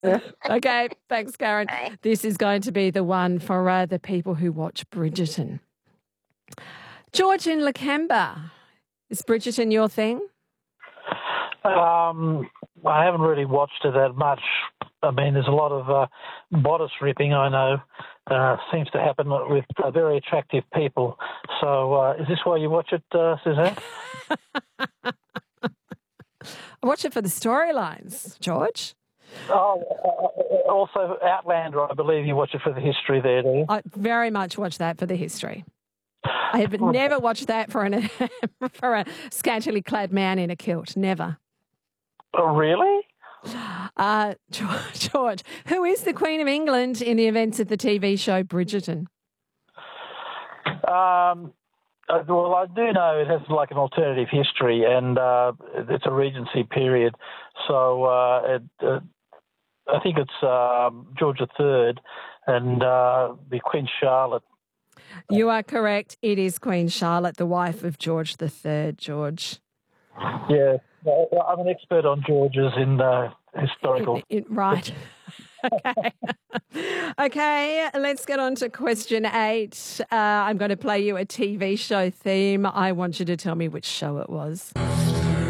Okay, thanks, Karen. Okay. This is going to be the one for the people who watch Bridgerton. George in Lakemba. Is Bridgerton your thing? I haven't really watched it that much. I mean, there's a lot of bodice ripping, I know, seems to happen with very attractive people. So is this why you watch it, Suzanne? I watch it for the storylines, George. Oh, also Outlander, I believe you watch it for the history there, do you? I very much watch that for the history. I have never watched that for for a scantily clad man in a kilt. Never. Oh, really? George, who is the Queen of England in the events of the TV show Bridgerton? Well, I do know it has like an alternative history, and it's a regency period. So I think it's George III and the Queen Charlotte. You are correct. It is Queen Charlotte, the wife of George III, George. Yeah, I'm an expert on Georges in historical. Right. Okay. Okay, let's get on to question 8. I'm going to play you a TV show theme. I want you to tell me which show it was.